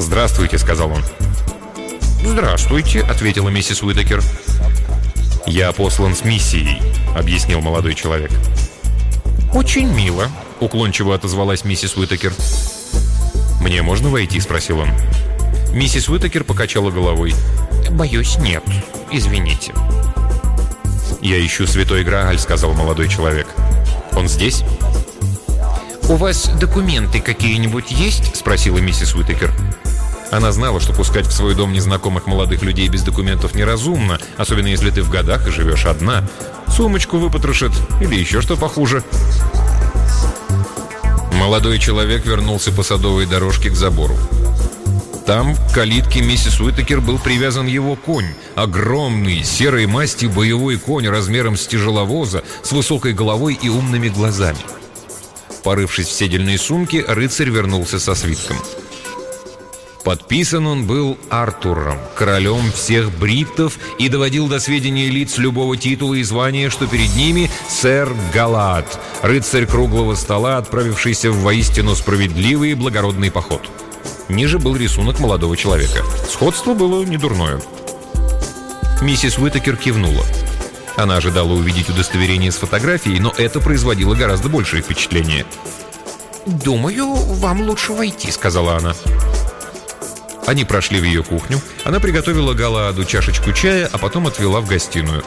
«Здравствуйте», — сказал он. «Здравствуйте», — ответила миссис Уитакер. «Я послан с миссией», — объяснил молодой человек. «Очень мило», — уклончиво отозвалась миссис Уитакер. «Мне можно войти?» — спросил он. Миссис Уитакер покачала головой. «Боюсь, нет. Извините». «Я ищу святой Грааль», — сказал молодой человек. «Он здесь?» «У вас документы какие-нибудь есть?» — спросила миссис Уитакер. Она знала, что пускать в свой дом незнакомых молодых людей без документов неразумно, особенно если ты в годах и живешь одна. Сумочку выпотрошат или еще что похуже. Молодой человек вернулся по садовой дорожке к забору. Там, к калитке миссис Уитакер, был привязан его конь. Огромный, серой масти боевой конь размером с тяжеловоза, с высокой головой и умными глазами. Порывшись в седельной сумке, рыцарь вернулся со свитком. Подписан он был Артуром, королем всех бриттов, и доводил до сведения лиц любого титула и звания, что перед ними сэр Галаад, рыцарь круглого стола, отправившийся в воистину справедливый и благородный поход. Ниже был рисунок молодого человека. Сходство было недурное. Миссис Уитакер кивнула. Она ожидала увидеть удостоверение с фотографией, но это производило гораздо большее впечатление. «Думаю, вам лучше войти», — сказала она. Они прошли в ее кухню. Она приготовила Галааду чашечку чая, а потом отвела в гостиную.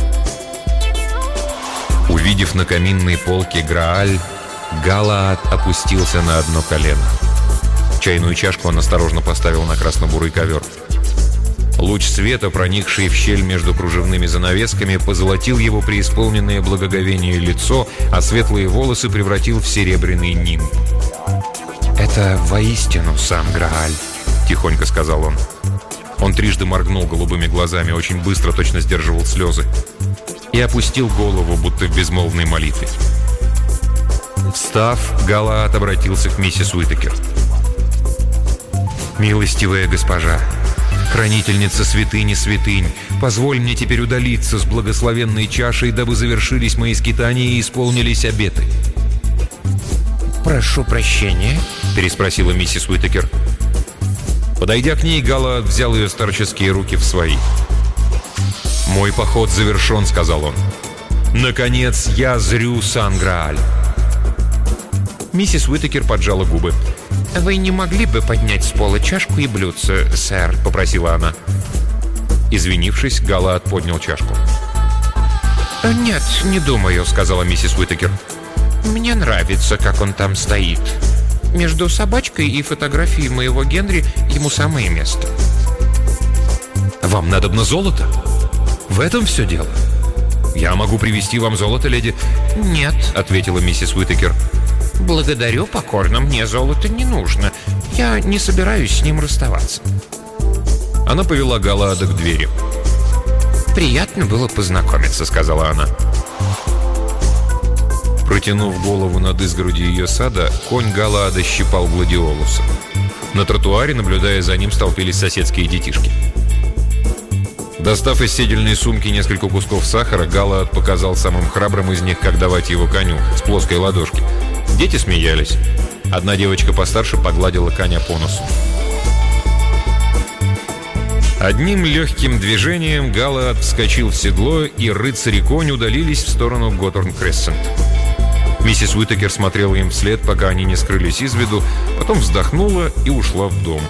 Увидев на каминной полке Грааль, Галаад опустился на одно колено. Чайную чашку он осторожно поставил на красно-бурый ковер. Луч света, проникший в щель между кружевными занавесками, позолотил его преисполненное благоговение лицо, а светлые волосы превратил в серебряный нимб. «Это воистину сам Грааль», — тихонько сказал он. Он трижды моргнул голубыми глазами, очень быстро, точно сдерживал слезы, и опустил голову, будто в безмолвной молитве. Встав, Галаад обратился к миссис Уитакер. «Милостивая госпожа, хранительница святыни святынь, позволь мне теперь удалиться с благословенной чашей, дабы завершились мои скитания и исполнились обеты». «Прошу прощения», — переспросила миссис Уитакер. Подойдя к ней, Галаад взял ее старческие руки в свои. «Мой поход завершен», — сказал он. «Наконец, я зрю сан Грааль». Миссис Уитакер поджала губы. «Вы не могли бы поднять с пола чашку и блюдце, сэр?» — попросила она. Извинившись, Галаад поднял чашку. «Нет, не думаю», — сказала миссис Уитакер. «Мне нравится, как он там стоит. Между собачкой и фотографией моего Генри ему самое место». «Вам надобно золото? В этом все дело? Я могу привезти вам золото, леди?» «Нет», — ответила миссис Уитакер. «Благодарю покорно, мне золото не нужно. Я не собираюсь с ним расставаться». Она повела Галаада к двери. «Приятно было познакомиться», — сказала она. Протянув голову над изгородью ее сада, конь Галаада щипал гладиолуса. На тротуаре, наблюдая за ним, столпились соседские детишки. Достав из седельной сумки несколько кусков сахара, Галаад показал самым храбрым из них, как давать его коню, с плоской ладошки. Дети смеялись. Одна девочка постарше погладила коня по носу. Одним легким движением Галаад вскочил в седло, и рыцарь и конь удалились в сторону Готорн-Крессент. Миссис Уитакер смотрела им вслед, пока они не скрылись из виду, потом вздохнула и ушла в дом.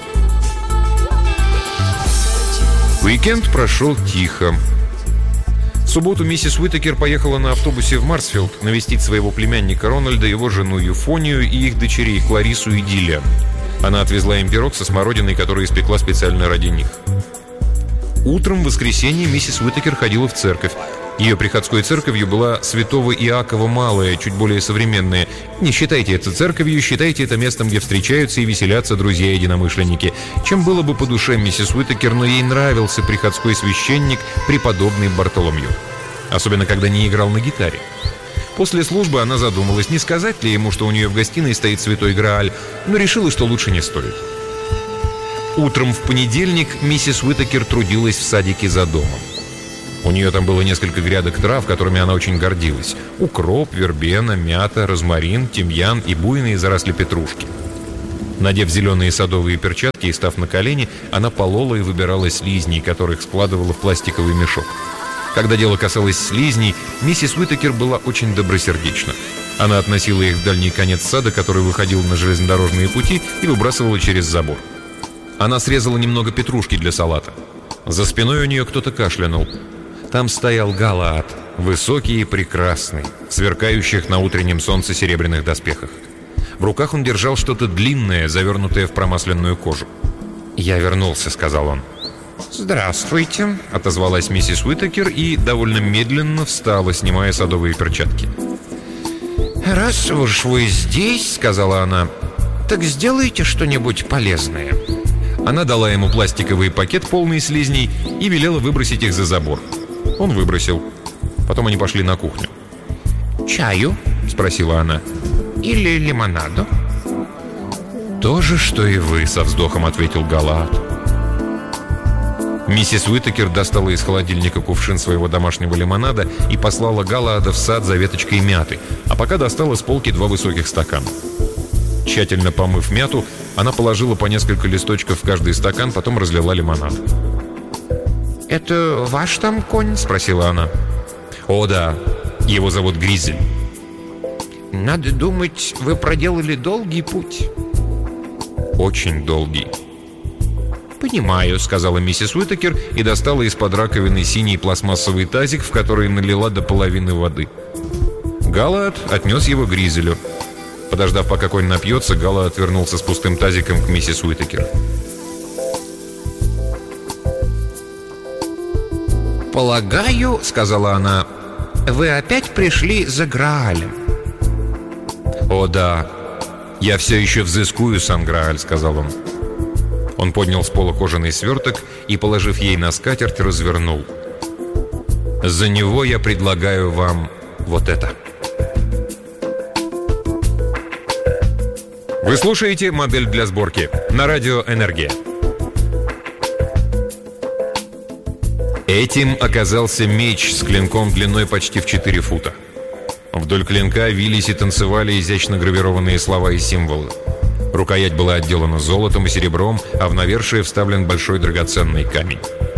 Уикенд прошел тихо. В субботу миссис Уитакер поехала на автобусе в Марсфилд навестить своего племянника Рональда, его жену Юфонию и их дочерей Кларису и Дилиан. Она отвезла им пирог со смородиной, который испекла специально ради них. Утром в воскресенье миссис Уитакер ходила в церковь. Ее приходской церковью была Святого Иакова Малая, чуть более современная. Не считайте это церковью, считайте это местом, где встречаются и веселятся друзья-единомышленники. Чем было бы по душе миссис Уитакер, но ей нравился приходской священник, преподобный Бартоломью. Особенно, когда не играл на гитаре. После службы она задумалась, не сказать ли ему, что у нее в гостиной стоит святой Грааль, но решила, что лучше не стоит. Утром в понедельник миссис Уитакер трудилась в садике за домом. У нее там было несколько грядок трав, которыми она очень гордилась. Укроп, вербена, мята, розмарин, тимьян и буйные заросли петрушки. Надев зеленые садовые перчатки и став на колени, она полола и выбирала слизней, которых складывала в пластиковый мешок. Когда дело касалось слизней, миссис Уитакер была очень добросердечна. Она относила их в дальний конец сада, который выходил на железнодорожные пути, и выбрасывала через забор. Она срезала немного петрушки для салата. За спиной у нее кто-то кашлянул. Там стоял Галаад, высокий и прекрасный, в сверкающих на утреннем солнце серебряных доспехах. В руках он держал что-то длинное, завернутое в промасленную кожу. «Я вернулся», — сказал он. «Здравствуйте», — отозвалась миссис Уитакер и довольно медленно встала, снимая садовые перчатки. «Раз уж вы здесь, — сказала она, — так сделайте что-нибудь полезное». Она дала ему пластиковый пакет, полный слизней, и велела выбросить их за забор. Он выбросил. Потом они пошли на кухню. «Чаю?» — спросила она. «Или лимонаду?» «То же, что и вы», — со вздохом ответил Галаад. Миссис Уитакер достала из холодильника кувшин своего домашнего лимонада и послала Галаада в сад за веточкой мяты, а пока достала с полки 2 высоких стакана. Тщательно помыв мяту, она положила по несколько листочков в каждый стакан, потом разлила лимонад. «Это ваш там конь?» — спросила она. «О, да. Его зовут Гризель». «Надо думать, вы проделали долгий путь». «Очень долгий». «Понимаю», — сказала миссис Уитакер и достала из-под раковины синий пластмассовый тазик, в который налила до половины воды. Галаад отнес его Гризелю. Подождав, пока конь напьется, Галаад вернулся с пустым тазиком к миссис Уитакер. «Полагаю, — сказала она, — вы опять пришли за Граалем». «О, да. Я все еще взыскую сам Грааль», — сказал он. Он поднял с пола кожаный сверток и, положив ей на скатерть, развернул. «За него я предлагаю вам вот это». Вы слушаете «Модель для сборки» на радио «Энергия». Этим оказался меч с клинком длиной почти в 4 фута. Вдоль клинка вились и танцевали изящно гравированные слова и символы. Рукоять была отделана золотом и серебром, а в навершие вставлен большой драгоценный камень.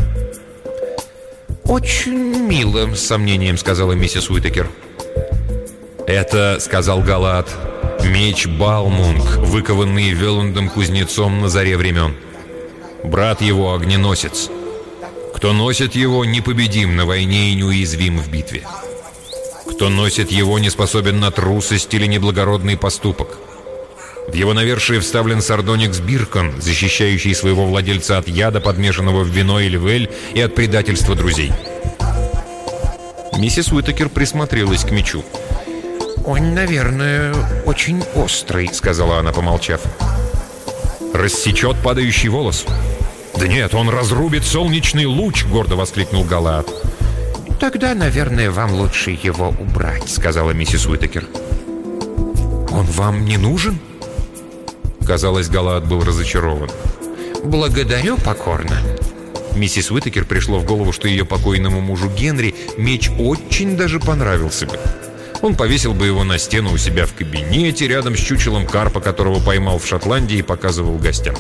«Очень мило», — с сомнением сказала миссис Уитакер. «Это, — сказал Галаад, — меч Балмунг, выкованный Веландом кузнецом на заре времен. Брат его — огненосец. Кто носит его, непобедим на войне и неуязвим в битве. Кто носит его, не способен на трусость или неблагородный поступок. В его навершие вставлен сардоникс Биркон, защищающий своего владельца от яда, подмешанного в вино или в эль, и от предательства друзей». Миссис Уитакер присмотрелась к мечу. «Он, наверное, очень острый», — сказала она, помолчав. «Рассечет падающий волос». «Да нет, он разрубит солнечный луч», — гордо воскликнул Галаад. «Тогда, наверное, вам лучше его убрать», — сказала миссис Уитакер. «Он вам не нужен?» Казалось, Галаад был разочарован. «Благодарю покорно». Миссис Уитакер пришло в голову, что ее покойному мужу Генри меч очень даже понравился бы. Он повесил бы его на стену у себя в кабинете, рядом с чучелом карпа, которого поймал в Шотландии, и показывал гостям.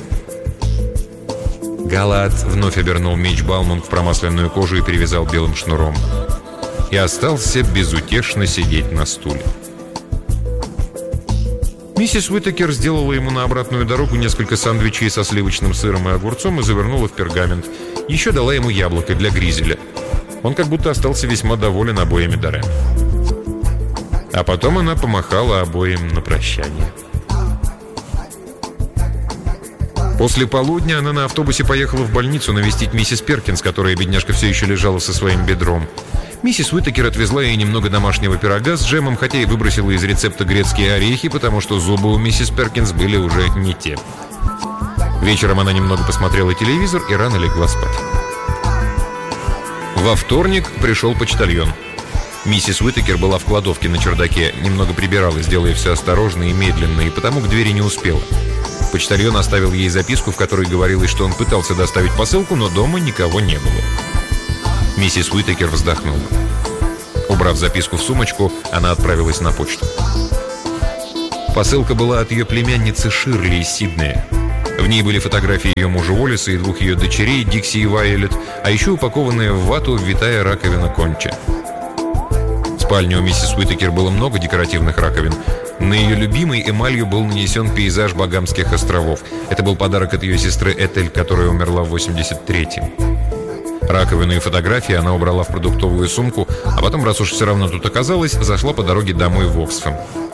Галаад вновь обернул меч Балмунг в промасленную кожу и перевязал белым шнуром. И остался безутешно сидеть на стуле. Миссис Уитакер сделала ему на обратную дорогу несколько сэндвичей со сливочным сыром и огурцом и завернула в пергамент. Еще дала ему яблоко для Гризеля. Он как будто остался весьма доволен обоими дарами. А потом она помахала обоим на прощание. После полудня она на автобусе поехала в больницу навестить миссис Перкинс, которая, бедняжка, все еще лежала со своим бедром. Миссис Уитакер отвезла ей немного домашнего пирога с джемом, хотя и выбросила из рецепта грецкие орехи, потому что зубы у миссис Перкинс были уже не те. Вечером она немного посмотрела телевизор и рано легла спать. Во вторник пришел почтальон. Миссис Уитакер была в кладовке на чердаке, немного прибиралась, делая все осторожно и медленно, и потому к двери не успела. Почтальон оставил ей записку, в которой говорилось, что он пытался доставить посылку, но дома никого не было. Миссис Уитакер вздохнула. Убрав записку в сумочку, она отправилась на почту. Посылка была от ее племянницы Ширли из Сиднея. В ней были фотографии ее мужа Уоллеса и двух ее дочерей, Дикси и Вайолет, а еще упакованная в вату витая раковина Конча. В спальне у миссис Уитакер было много декоративных раковин. На ее любимой эмалью был нанесен пейзаж Багамских островов. Это был подарок от ее сестры Этель, которая умерла в 83-м. Раковину и фотографии она убрала в продуктовую сумку, а потом, раз уж все равно тут оказалась, зашла по дороге домой в Оксфэм.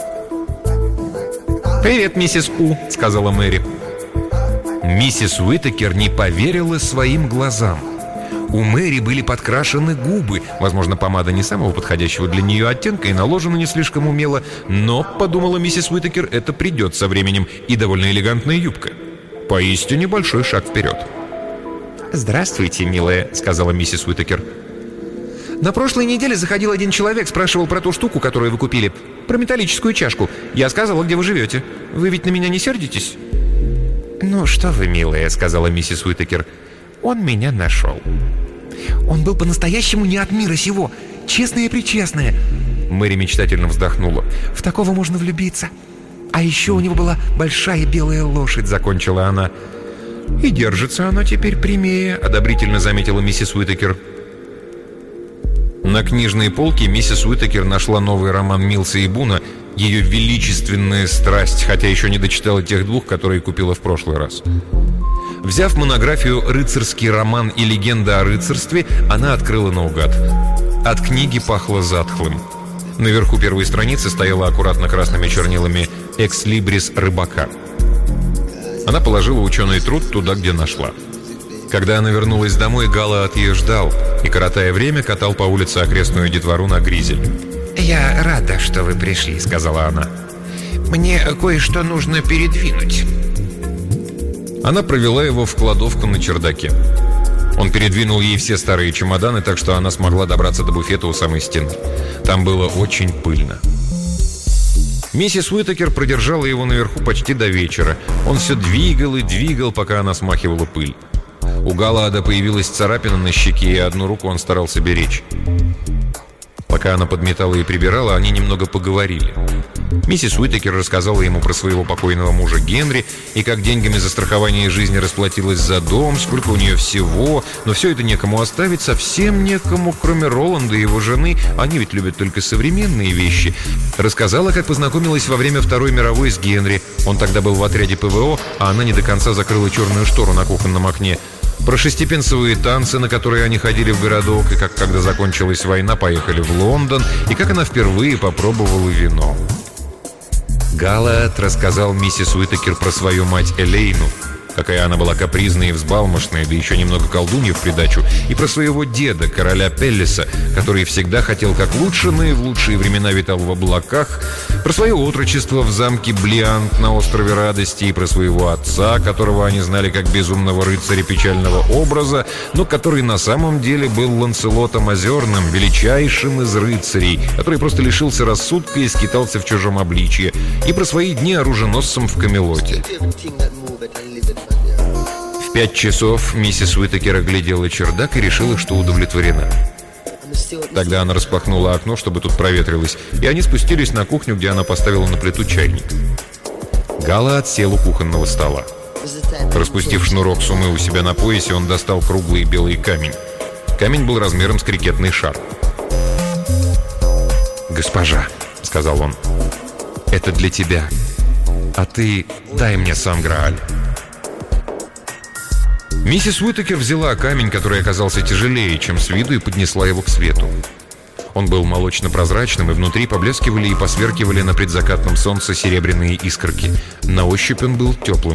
«Привет, миссис У», — сказала Мэри. Миссис Уитакер не поверила своим глазам. У Мэри были подкрашены губы. Возможно, помада не самого подходящего для нее оттенка и наложена не слишком умело. Но, подумала миссис Уитакер, это придет со временем. И довольно элегантная юбка. Поистине большой шаг вперед. «Здравствуйте, милая», — сказала миссис Уитакер. «На прошлой неделе заходил один человек, спрашивал про ту штуку, которую вы купили. Про металлическую чашку. Я сказала, где вы живете. Вы ведь на меня не сердитесь?» «Ну что вы, милая», — сказала миссис Уитакер. «Он меня нашел». «Он был по-настоящему не от мира сего. Честное-пречестное». Мэри мечтательно вздохнула. «В такого можно влюбиться. А еще у него была большая белая лошадь», — закончила она. «И держится она теперь прямее», — одобрительно заметила миссис Уитакер. На книжной полке миссис Уитакер нашла новый роман Милса и Буна «Ее величественная страсть», хотя еще не дочитала тех двух, которые купила в прошлый раз. Взяв монографию «Рыцарский роман и легенда о рыцарстве», она открыла наугад. От книги пахло затхлым. Наверху первой страницы стояла аккуратно красными чернилами «Экслибрис рыбака». Она положила ученый труд туда, где нашла. Когда она вернулась домой, Галаат ее ждал и, коротая время, катал по улице окрестную детвору на гризеле. «Я рада, что вы пришли», — сказала она. «Мне кое-что нужно передвинуть». Она провела его в кладовку на чердаке. Он передвинул ей все старые чемоданы, так что она смогла добраться до буфета у самой стены. Там было очень пыльно. Миссис Уитакер продержала его наверху почти до вечера. Он все двигал и двигал, пока она смахивала пыль. У Галаада появилась царапина на щеке, и одну руку он старался беречь. Пока она подметала и прибирала, они немного поговорили. Миссис Уитакер рассказала ему про своего покойного мужа Генри и как деньгами за страхование жизни расплатилась за дом, сколько у нее всего, но все это некому оставить, совсем некому, кроме Роланда и его жены, они ведь любят только современные вещи. Рассказала, как познакомилась во время Второй мировой с Генри. Он тогда был в отряде ПВО, а она не до конца закрыла черную штору на кухонном окне. Про шестипенсовые танцы, на которые они ходили в городок, и как, когда закончилась война, поехали в Лондон, и как она впервые попробовала вино. Галаат рассказал миссис Уитакер про свою мать Элейну, какая она была капризная и взбалмошная, да еще немного колдунья в придачу, и про своего деда, короля Пеллеса, который всегда хотел как лучше, но и в лучшие времена витал в облаках, про свое отрочество в замке Блиант на острове Радости, и про своего отца, которого они знали как безумного рыцаря печального образа, но который на самом деле был Ланселотом Озерным, величайшим из рыцарей, который просто лишился рассудка и скитался в чужом обличье, и про свои дни оруженосцем в Камелоте. В 5 часов миссис Уитакер оглядела чердак и решила, что удовлетворена. Тогда она распахнула окно, чтобы тут проветрилось, и они спустились на кухню, где она поставила на плиту чайник. Галаат сел у кухонного стола. Распустив шнурок сумы у себя на поясе, он достал круглый белый камень. Камень был размером с крикетный шар. «Госпожа», — сказал он, — «это для тебя. А ты дай мне сам Грааль». Миссис Уитакер взяла камень, который оказался тяжелее, чем с виду, и поднесла его к свету. Он был молочно-прозрачным, и внутри поблескивали и посверкивали на предзакатном солнце серебряные искорки. На ощупь он был теплым.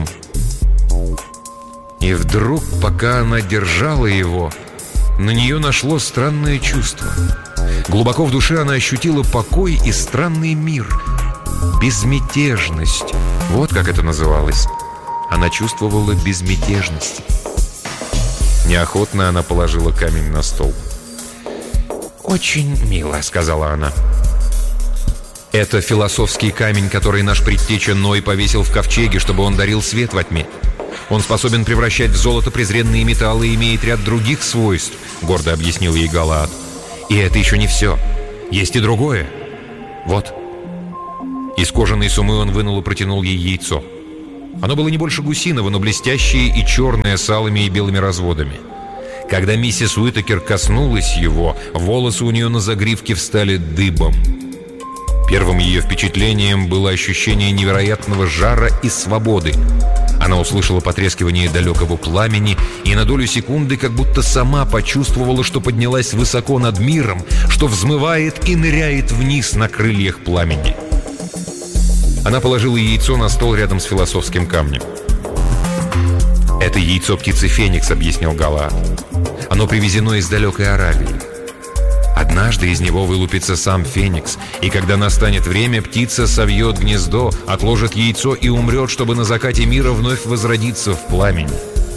И вдруг, пока она держала его, на нее нашло странное чувство. Глубоко в душе она ощутила покой и странный мир. Безмятежность. Вот как это называлось. Она чувствовала безмятежность. Неохотно она положила камень на стол. «Очень мило», — сказала она. «Это философский камень, который наш предтеча Ной повесил в ковчеге, чтобы он дарил свет во тьме. Он способен превращать в золото презренные металлы и имеет ряд других свойств», — гордо объяснил ей Галаат. «И это еще не все. Есть и другое. Вот». Из кожаной суммы он вынул и протянул ей яйцо. Оно было не больше гусиного, но блестящее и черное с алыми и белыми разводами. Когда миссис Уитакер коснулась его, волосы у нее на загривке встали дыбом. Первым ее впечатлением было ощущение невероятного жара и свободы. Она услышала потрескивание далекого пламени и на долю секунды как будто сама почувствовала, что поднялась высоко над миром, что взмывает и ныряет вниз на крыльях пламени. Она положила яйцо на стол рядом с философским камнем. «Это яйцо птицы Феникс», — объяснил Галаад. «Оно привезено из далекой Аравии. Однажды из него вылупится сам Феникс, и когда настанет время, птица совьет гнездо, отложит яйцо и умрет, чтобы на закате мира вновь возродиться в пламени».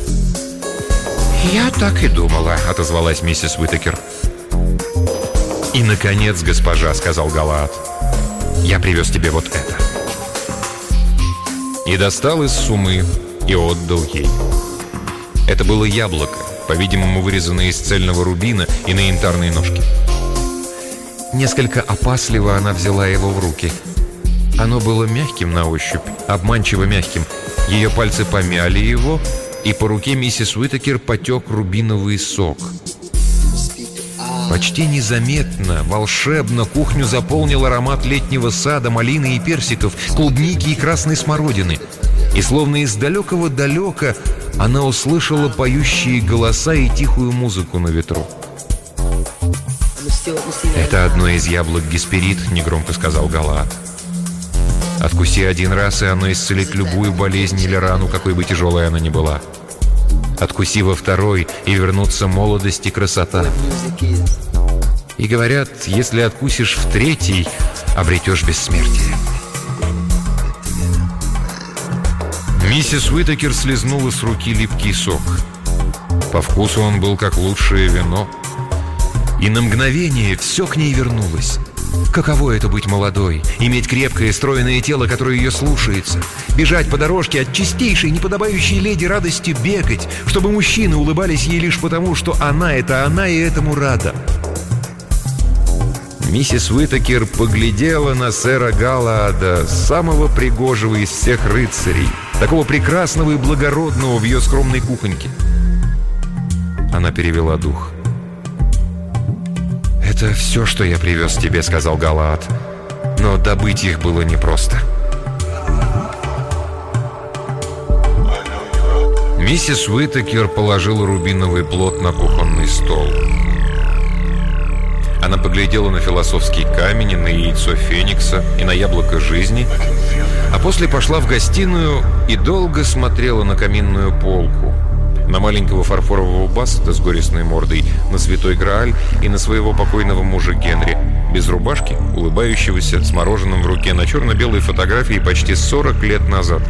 «Я так и думала», — отозвалась миссис Уитакер. «И, наконец, госпожа», — сказал Галаад, — «я привез тебе вот это». И достал из суммы и отдал ей. Это было яблоко, по-видимому, вырезанное из цельного рубина и на янтарной ножке. Несколько опасливо она взяла его в руки. Оно было мягким на ощупь, обманчиво мягким. Ее пальцы помяли его, и по руке миссис Уитакер потек рубиновый сок. Почти незаметно, волшебно кухню заполнил аромат летнего сада, малины и персиков, клубники и красной смородины. И словно из далекого-далека она услышала поющие голоса и тихую музыку на ветру. «Это одно из яблок Гесперид», — негромко сказал Галаад. «Откуси один раз, и оно исцелит любую болезнь или рану, какой бы тяжелой она ни была. Откуси во второй, и вернутся молодость и красота. И говорят, если откусишь в третий, обретешь бессмертие». Миссис Уитакер слезнула с руки липкий сок. По вкусу он был как лучшее вино. И на мгновение все к ней вернулось. Каково это быть молодой, иметь крепкое, стройное тело, которое ее слушается, бежать по дорожке от чистейшей, неподобающей леди радостью бегать, чтобы мужчины улыбались ей лишь потому, что она — это она и этому рада. Миссис Уитакер поглядела на сэра Галаада, самого пригожего из всех рыцарей, такого прекрасного и благородного в ее скромной кухоньке. Она перевела дух. «Это все, что я привез тебе», — сказал Галаад. «Но добыть их было непросто». Миссис Уитакер положила рубиновый плод на кухонный стол. Она поглядела на философский камень, на яйцо Феникса и на яблоко жизни, а после пошла в гостиную и долго смотрела на каминную полку, на маленького фарфорового Бассета с горестной мордой, на святой Грааль и на своего покойного мужа Генри, без рубашки, улыбающегося, с мороженым в руке, на черно-белой фотографии почти 40 лет назад.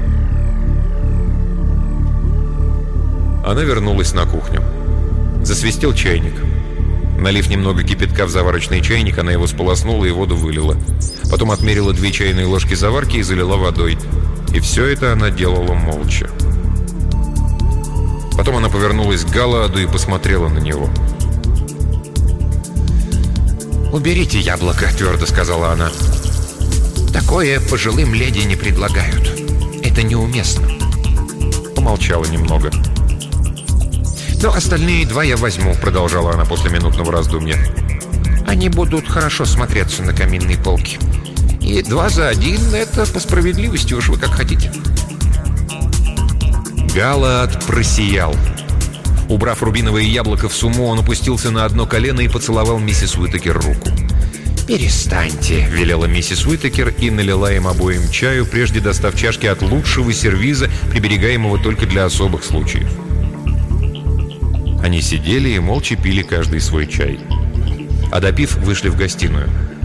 Она вернулась на кухню. Засвистел чайник. Налив немного кипятка в заварочный чайник, она его сполоснула и воду вылила. Потом отмерила 2 чайные ложки заварки и залила водой. И все это она делала молча. Потом она повернулась к Галааду и посмотрела на него. «Уберите яблоко», — твердо сказала она. «Такое пожилым леди не предлагают. Это неуместно». Помолчала немного. «Но остальные 2 я возьму», — продолжала она после минутного раздумья. «Они будут хорошо смотреться на каминной полке. И 2 за 1 — это по справедливости, уж вы как хотите». Галаад просиял. Убрав рубиновое яблоко в сумму, он опустился на одно колено и поцеловал миссис Уитакер руку. «Перестаньте», — велела миссис Уитакер и налила им обоим чаю, прежде достав чашки от лучшего сервиза, приберегаемого только для особых случаев. Они сидели и молча пили каждый свой чай. А допив, вышли в гостиную.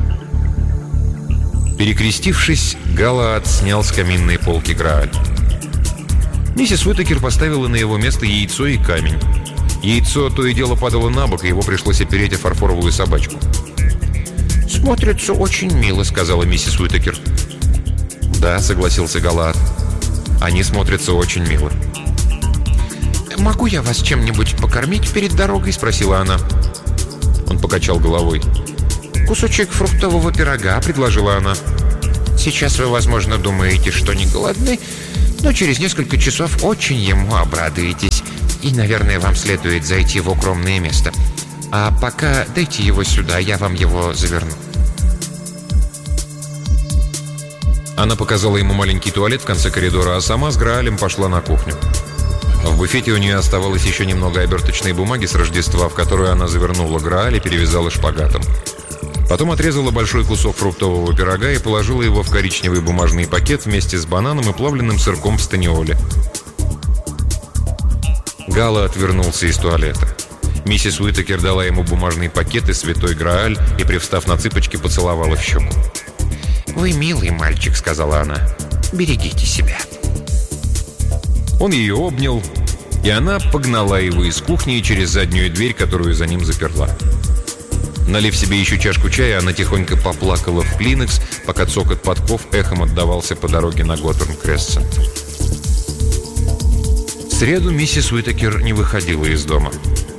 Перекрестившись, Галаад снял с каминной полки Грааль. Миссис Уитакер поставила на его место яйцо и камень. Яйцо то и дело падало на бок, и его пришлось опереть о фарфоровую собачку. «Смотрится очень мило», — сказала миссис Уитакер. «Да», — согласился Галаад. «Они смотрятся очень мило». «Могу я вас чем-нибудь покормить перед дорогой?» — спросила она. Он покачал головой. «Кусочек фруктового пирога», — предложила она. Сейчас вы, возможно, думаете, что не голодны, но через несколько часов очень ему обрадуетесь. И, наверное, вам следует зайти в укромное место. А пока дайте его сюда, я вам его заверну». Она показала ему маленький туалет в конце коридора, а сама с Граалем пошла на кухню. В буфете у нее оставалось еще немного оберточной бумаги с Рождества, в которую она завернула Грааль и перевязала шпагатом. Потом отрезала большой кусок фруктового пирога и положила его в коричневый бумажный пакет вместе с бананом и плавленным сырком в станиоле. Гала отвернулся из туалета. Миссис Уитакер дала ему бумажный пакет и святой Грааль и, привстав на цыпочки, поцеловала в щеку. «Вы милый мальчик», — сказала она. «Берегите себя». Он ее обнял, и она погнала его из кухни через заднюю дверь, которую за ним заперла. Налив себе еще чашку чая, она тихонько поплакала в клинекс, пока цокот подков эхом отдавался по дороге на Готтерн-Крессент. В среду миссис Уитакер не выходила из дома.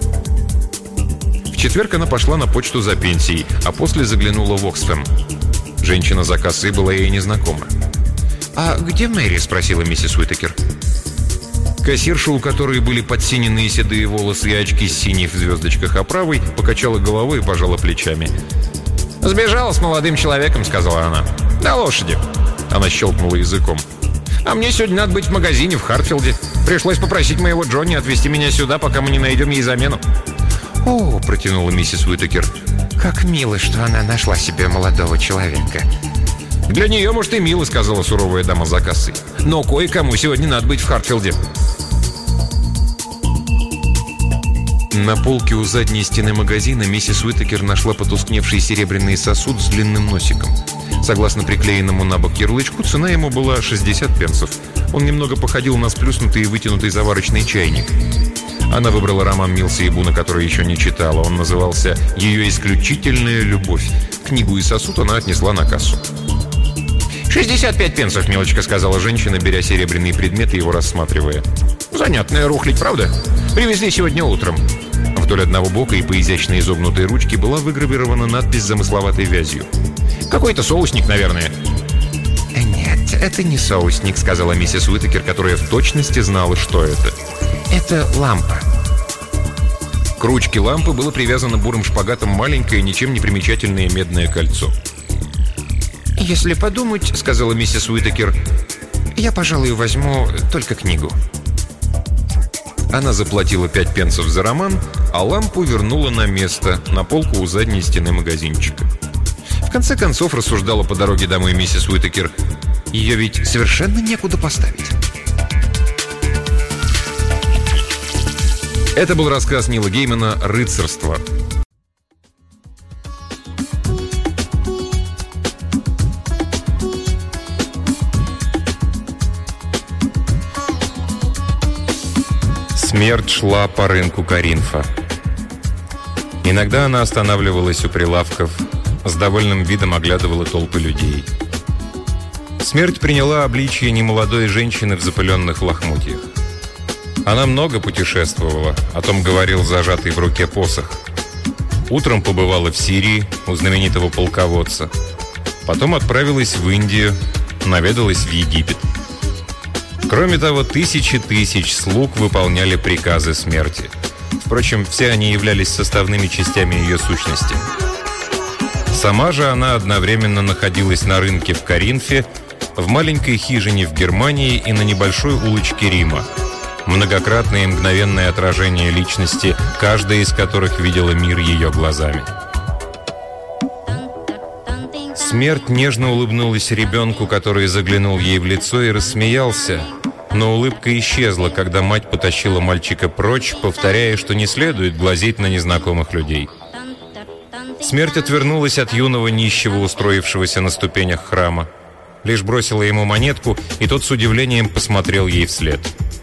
В четверг она пошла на почту за пенсией, а после заглянула в Оксфэм. Женщина за кассой была ей незнакома. «А где Мэри?» — спросила миссис Уитакер. Кассирша, у которой были подсиненные седые волосы и очки с синей в звездочках оправой, покачала головой и пожала плечами. «Сбежала с молодым человеком», — сказала она. «На лошади». Она щелкнула языком. «А мне сегодня надо быть в магазине в Хартфилде. Пришлось попросить моего Джонни отвезти меня сюда, пока мы не найдем ей замену». «О», — протянула миссис Уитакер. «Как мило, что она нашла себе молодого человека». «Для нее, может, и мило», — сказала суровая дама за кассой. «Но кое-кому сегодня надо быть в Хартфилде». На полке у задней стены магазина миссис Уитакер нашла потускневший серебряный сосуд с длинным носиком. Согласно приклеенному на бок ярлычку, цена ему была 60 пенсов. Он немного походил на сплюснутый и вытянутый заварочный чайник. Она выбрала роман Милса и Буна, который еще не читала. Он назывался «Ее исключительная любовь». Книгу и сосуд она отнесла на кассу. 65 пенсов, милочка», — сказала женщина, беря серебряный предмет и его рассматривая. «Занятная рухлядь, правда? Привезли сегодня утром». Вдоль одного бока и по изящно изогнутой ручке была выгравирована надпись с замысловатой вязью. «Какой-то соусник, наверное». «Нет, это не соусник», — сказала миссис Уитакер, которая в точности знала, что это. «Это лампа». К ручке лампы было привязано бурым шпагатом маленькое, ничем не примечательное медное кольцо. «Если подумать, — сказала миссис Уитакер, — я, пожалуй, возьму только книгу». Она заплатила 5 пенсов за роман, а лампу вернула на место, на полку у задней стены магазинчика. В конце концов, рассуждала по дороге домой миссис Уитакер, ее ведь совершенно некуда поставить. Это был рассказ Нила Геймана «Рыцарство». Смерть шла по рынку Коринфа. Иногда она останавливалась у прилавков, с довольным видом оглядывала толпы людей. Смерть приняла обличие немолодой женщины в запыленных лохмотьях. Она много путешествовала, о том говорил зажатый в руке посох. Утром побывала в Сирии у знаменитого полководца. Потом отправилась в Индию, наведалась в Египет. Кроме того, тысячи тысяч слуг выполняли приказы смерти. Впрочем, все они являлись составными частями ее сущности. Сама же она одновременно находилась на рынке в Коринфе, в маленькой хижине в Германии и на небольшой улочке Рима. Многократное и мгновенное отражение личности, каждая из которых видела мир ее глазами. Смерть нежно улыбнулась ребенку, который заглянул ей в лицо и рассмеялся, но улыбка исчезла, когда мать потащила мальчика прочь, повторяя, что не следует глазеть на незнакомых людей. Смерть отвернулась от юного нищего, устроившегося на ступенях храма. Лишь бросила ему монетку, и тот с удивлением посмотрел ей вслед.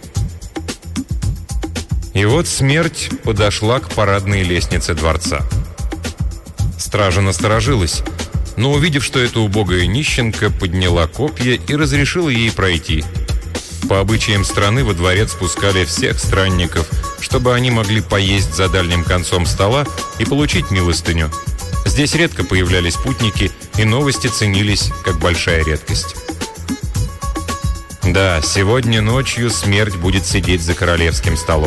И вот смерть подошла к парадной лестнице дворца. Стража насторожилась, но, увидев, что это убогая нищенка, подняла копья и разрешила ей пройти. По обычаям страны во дворец пускали всех странников, чтобы они могли поесть за дальним концом стола и получить милостыню. Здесь редко появлялись путники, и новости ценились как большая редкость. Да, сегодня ночью смерть будет сидеть за королевским столом.